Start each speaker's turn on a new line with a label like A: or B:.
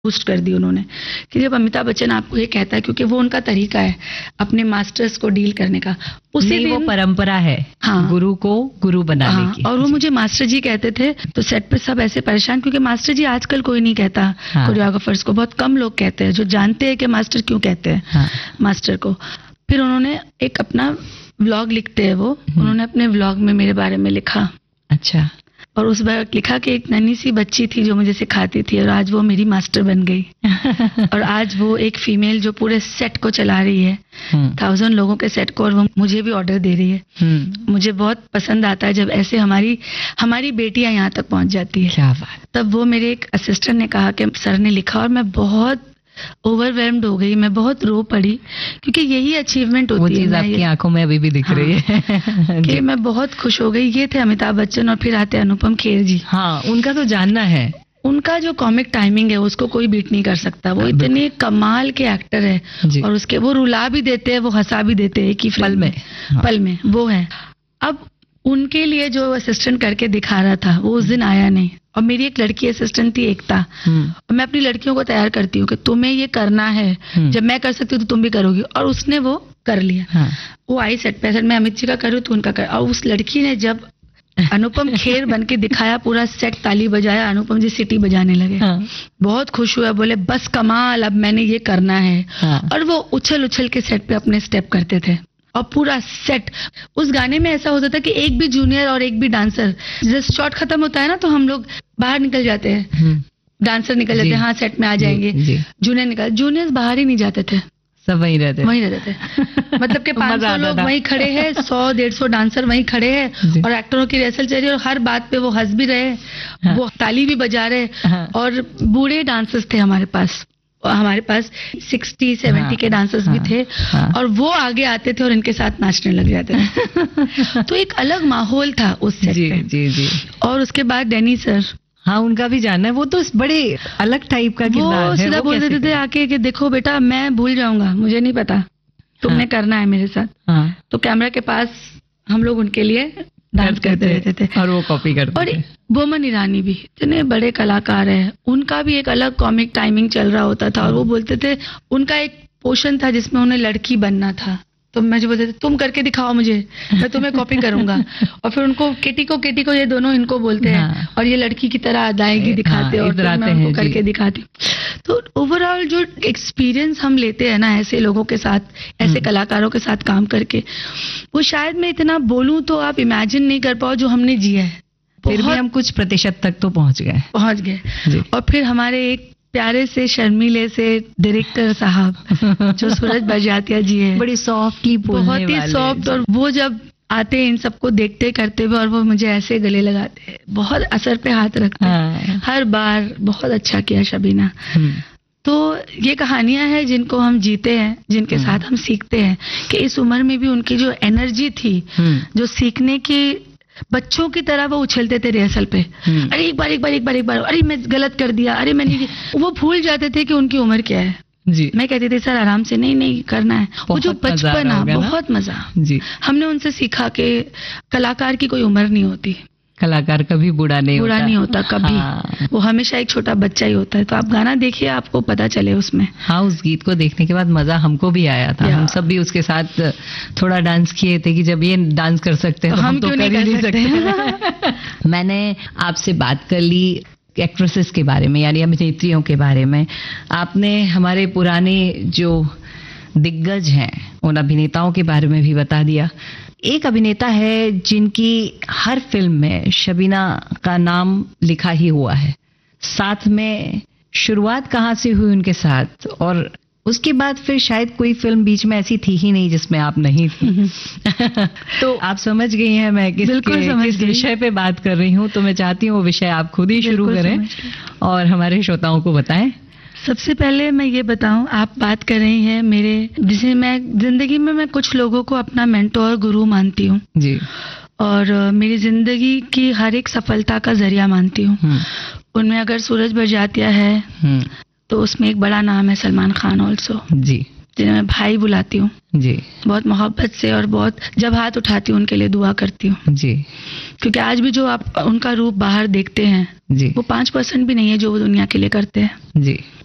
A: Boost कर दी उन्होंने कि जब अमिताभ बच्चन आपको ये कहता है, क्योंकि वो उनका तरीका है अपने मास्टर्स को डील करने का, उसी दिन
B: वो परंपरा है। हाँ, गुरु को गुरु बनाने की।
A: और वो मुझे मास्टर जी कहते थे, तो सेट पे सब ऐसे परेशान, क्योंकि मास्टर जी आजकल कोई नहीं कहता। कोरियोग्राफर्स को बहुत कम लोग कहते हैं जो जानते हैं कि मास्टर क्यों कहते हैं मास्टर को। फिर उन्होंने एक अपना व्लॉग लिखते हैं वो, उन्होंने अपने व्लॉग में मेरे बारे में लिखा।
B: अच्छा।
A: और उस बार लिखा कि एक नन्ही सी बच्ची थी जो मुझे सिखाती थी और आज वो मेरी मास्टर बन गई। और आज वो एक फीमेल जो पूरे सेट को चला रही है, 1000 लोगों के सेट को, और वो मुझे भी ऑर्डर दे रही है। मुझे बहुत पसंद आता है जब ऐसे हमारी बेटियां यहाँ तक पहुंच जाती है।
B: क्या बात।
A: तब वो मेरे एक असिस्टेंट ने कहा कि सर ने लिखा, और मैं बहुत ओवरवेल्म्ड हो गई, मैं बहुत रो पड़ी, क्योंकि यही अचीवमेंट होती है।
B: वो चीज आपकी आंखों में अभी भी दिख रही है।
A: कि मैं बहुत खुश हो गई। ये थे अमिताभ बच्चन, और फिर आते अनुपम खेर जी।
B: हाँ, उनका तो जानना है।
A: उनका जो कॉमिक टाइमिंग है उसको कोई बीट नहीं कर सकता। वो इतने कमाल के एक्टर है, और उसके वो रुला भी देते हैं, वो हंसा भी देते हैं कि पल में वो है। अब उनके लिए जो असिस्टेंट करके दिखा रहा था वो उस दिन आया नहीं, और मेरी एक लड़की असिस्टेंट थी एकता, और मैं अपनी लड़कियों को तैयार करती हूँ कि तुम्हें ये करना है, जब मैं कर सकती हूँ तो तुम भी करोगी, और उसने वो कर लिया। वो आई सेट पे, मैं अमित जी का करूँ तो उनका कर, और उस लड़की ने जब अनुपम खेर बन के दिखाया, पूरा सेट ताली बजाया, अनुपम जी सीटी बजाने लगे। बहुत खुश हुआ, बोले बस कमाल, अब मैंने ये करना है। और वो उछल उछल के सेट पे अपने स्टेप करते थे, और पूरा सेट उस गाने में ऐसा होता था कि एक भी जूनियर और एक भी डांसर, जब शॉट खत्म होता है ना तो हम लोग बाहर निकल जाते हैं, डांसर निकल जाते हैं, हाँ सेट में आ जाएंगे, जूनियर्स बाहर ही नहीं जाते थे, सब वहीं रहते थे। मतलब के 500 लोग वहीं खड़े हैं, 100-150 डांसर वहीं खड़े हैं, और एक्टरों की रिहर्सल चल रही है, और हर बात पे वो हंस भी रहे, वो ताली भी बजा रहे। और बूढ़े डांसर्स थे हमारे पास 60-70 के डांसर्स भी थे, और वो आगे आते थे और इनके साथ नाचने लग जाते थे। तो एक अलग माहौल था उस सेट पे। जी। और उसके बाद डैनी सर,
B: हाँ उनका भी जानना है। वो तो बड़े अलग टाइप का किरदार है।
A: वो सीधा बोल देते थे आके कि देखो बेटा, मैं भूल जाऊंगा, मुझे नहीं पता, तुमने करना है मेरे साथ। तो कैमरा के पास हम लोग उनके लिए डांस करते रहते थे,
B: और वो कॉपी करते थे।
A: बोमन ईरानी भी इतने बड़े कलाकार है, उनका भी एक अलग कॉमिक टाइमिंग चल रहा होता था, और वो बोलते थे, उनका एक पोर्शन था जिसमें उन्हें लड़की बनना था, तो मैं जो बोलते थे तुम करके दिखाओ मुझे, मैं तुम्हें कॉपी करूंगा। और फिर उनको केटी को ये दोनों इनको बोलते हैं, और ये लड़की की तरह अदायगी दिखाते हैं, और फिर मैं उनको करके दिखाती। तो ओवरऑल जो एक्सपीरियंस हम लेते हैं ना ऐसे लोगों के साथ, ऐसे कलाकारों के साथ काम करके, वो शायद मैं इतना बोलूं तो आप इमेजिन नहीं कर पाओ जो हमने जिया है।
B: फिर भी हम कुछ प्रतिशत तक तो पहुंच गए।
A: और फिर हमारे एक प्यारे से शर्मीले से डायरेक्टर साहब जो सूरज बरजातिया जी है,
B: बड़ी सॉफ्टली बोलने वाले,
A: बहुत ही सॉफ्ट, और वो जब आते हैं इन सबको देखते करते हुए, और वो मुझे ऐसे गले लगाते हैं, बहुत असर पे हाथ रखते हैं हर बार। बहुत अच्छा किया शबीना। तो ये कहानियां हैं जिनको हम जीते हैं, जिनके साथ हम सीखते हैं कि इस उम्र में भी उनकी जो एनर्जी थी, जो सीखने की, बच्चों की तरह वो उछलते थे रिहर्सल पे, अरे एक बार, अरे मैं गलत कर दिया, अरे मैंने, वो भूल जाते थे कि उनकी उम्र क्या है। जी। मैं कहती थी सर आराम से, नहीं करना है। वो जो बचपन, बहुत मजा जी। हमने उनसे सीखा कि कलाकार की कोई उम्र नहीं होती,
B: कलाकार कभी बुरा नहीं होता
A: कभी। वो हमेशा एक छोटा बच्चा ही होता है। तो आप गाना देखिए, आपको पता चले उसमें।
B: हाँ, उस गीत को देखने के बाद मजा हमको भी आया था। हम सब भी उसके साथ थोड़ा डांस किए थे कि जब ये डांस कर सकते हैं तो हम तो कर ही नहीं सकते। मैंने आपसे बात कर ली एक्ट्रेसेस के बारे में, यानी अभिनेत्रियों के बारे में। आपने हमारे पुराने जो दिग्गज हैं उन अभिनेताओं के बारे में भी बता दिया। एक अभिनेता है जिनकी हर फिल्म में शबीना का नाम लिखा ही हुआ है। साथ में शुरुआत कहाँ से हुई उनके साथ, और उसके बाद फिर शायद कोई फिल्म बीच में ऐसी थी ही नहीं जिसमें आप नहीं थी। तो आप समझ गई हैं मैं किस विषय पे बात कर रही हूँ। तो मैं चाहती हूँ वो विषय आप खुद ही शुरू करें और हमारे श्रोताओं को बताएं।
A: सबसे पहले मैं ये बताऊं, आप बात कर रही हैं मेरे, जिसे मैं जिंदगी में मैं कुछ लोगों को अपना मेंटोर, गुरु मानती हूँ जी, और मेरी जिंदगी की हर एक सफलता का जरिया मानती हूँ। उनमें अगर सूरज बरजातिया है तो उसमें एक बड़ा नाम है सलमान खान ऑल्सो जी, जिन्हें मैं भाई बुलाती हूँ जी, बहुत मोहब्बत से, और बहुत जब हाथ उठाती हूँ उनके लिए दुआ करती हूँ जी, क्योंकि आज भी जो आप उनका रूप बाहर देखते हैं जी, वो 5% भी नहीं है जो वो दुनिया के लिए करते हैं जी।